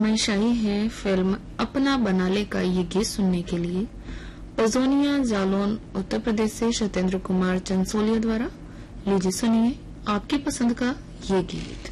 शाही है फिल्म अपना बना ले का ये गीत सुनने के लिए पजोनिया जालौन उत्तर प्रदेश से सत्येंद्र कुमार चंसोलिया द्वारा। लीजिए सुनिए आपकी पसंद का ये गीत।